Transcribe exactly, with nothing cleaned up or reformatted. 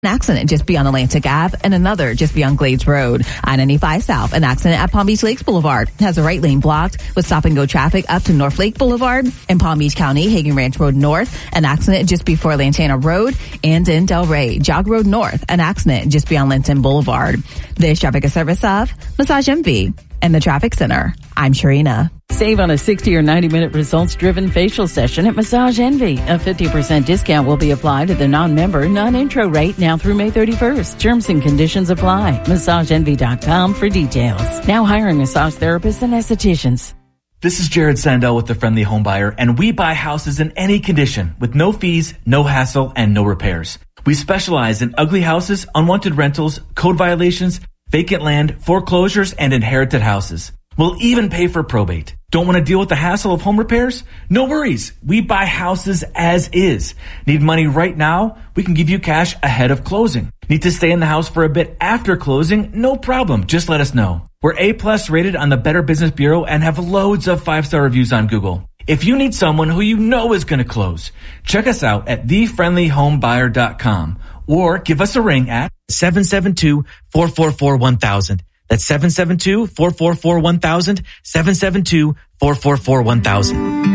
An accident just beyond Atlantic Ave and another just beyond Glades Road. I ninety-five South, an accident at Palm Beach Lakes Boulevard has a right lane blocked with stop and go traffic up to North Lake Boulevard. In Palm Beach County, Hagen Ranch Road North, an accident just before Lantana Road. And in Delray, Jog Road North, an accident just beyond Linton Boulevard. This traffic is service of Massage Envy and the Traffic Center. I'm Sharina. Save on a sixty or ninety minute results-driven facial session at Massage Envy. A fifty percent discount will be applied to the non-member, non-intro rate now through May thirty-first. Terms and conditions apply. massage envy dot com for details. Now hiring massage therapists and estheticians. This is Jared Sandell with The Friendly Home Buyer, and we buy houses in any condition with no fees, no hassle, and no repairs. We specialize in ugly houses, unwanted rentals, code violations, vacant land, foreclosures, and inherited houses. We'll even pay for probate. Don't want to deal with the hassle of home repairs? No worries. We buy houses as is. Need money right now? We can give you cash ahead of closing. Need to stay in the house for a bit after closing? No problem. Just let us know. We're A-plus rated on the Better Business Bureau and have loads of five-star reviews on Google. If you need someone who you know is going to close, check us out at the friendly home buyer dot com or give us a ring at seven seven two, four four four, one thousand. That's seven seven two, four four four, one thousand, seven seven two, four four four, one thousand.